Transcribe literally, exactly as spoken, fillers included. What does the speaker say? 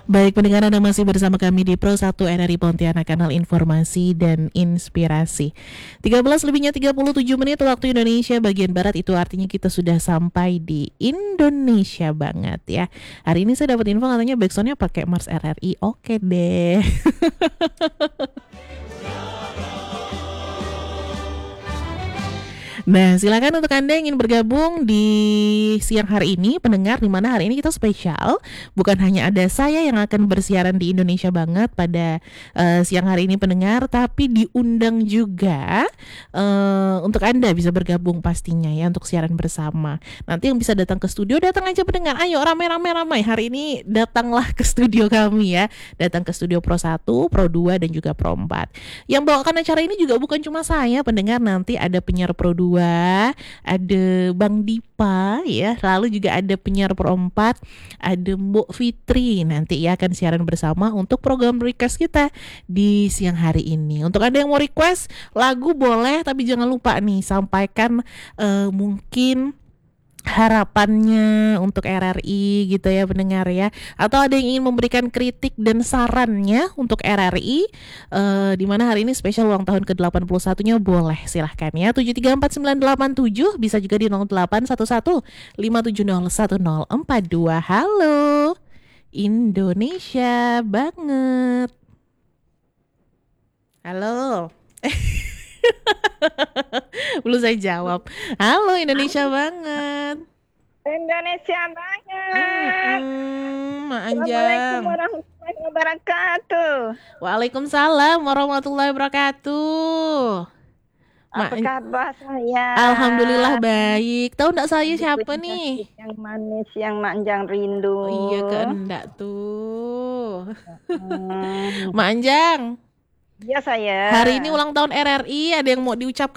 Baik, pendengar Anda masih bersama kami di Pro satu R R I Pontianak, kanal informasi dan inspirasi. tiga belas lebihnya tiga puluh tujuh menit waktu Indonesia bagian Barat, itu artinya kita sudah sampai di Indonesia banget ya. Hari ini saya dapat info katanya backsoundnya pakai Mars R R I. Oke deh. Nah, silakan untuk Anda yang ingin bergabung di siang hari ini, pendengar, di mana hari ini kita spesial. Bukan hanya ada saya yang akan bersiaran di Indonesia banget pada uh, siang hari ini, pendengar, tapi diundang juga uh, untuk Anda bisa bergabung pastinya ya untuk siaran bersama. Nanti yang bisa datang ke studio, datang aja pendengar. Ayo rame-rame-ramai hari ini datanglah ke studio kami ya. Datang ke studio Pro satu, Pro dua dan juga Pro empat. Yang bawakan acara ini juga bukan cuma saya, pendengar, nanti ada penyiar Pro dua, ada Bang Dipa ya, lalu juga ada penyiar Pro empat, ada Mbok Fitri nanti ya akan siaran bersama untuk program request kita di siang hari ini. Untuk Anda yang mau request lagu boleh, tapi jangan lupa nih sampaikan uh, mungkin harapannya untuk R R I gitu ya pendengar ya, atau ada yang ingin memberikan kritik dan sarannya untuk R R I uh, di mana hari ini spesial ulang tahun ke delapan puluh satunya, boleh silahkan ya. Tujuh tiga empat sembilan delapan tujuh, bisa juga di nol delapan satu satu lima tujuh nol satu nol empat dua. Halo Indonesia banget. Halo. Belum saya jawab. Halo Indonesia banget. Indonesia banget. Hmm, Mak Assalamualaikum Anjang. warahmatullahi wabarakatuh. Waalaikumsalam warahmatullahi wabarakatuh. Mak, Apa kabar saya? Alhamdulillah baik. Tahu enggak saya siapa nih? Yang manis, yang manjang rindu. Oh iya, keendak tuh. Hmm. Mak Anjang. Iya saya. Hari ini ulang tahun R R I, ada yang mau diucapkan?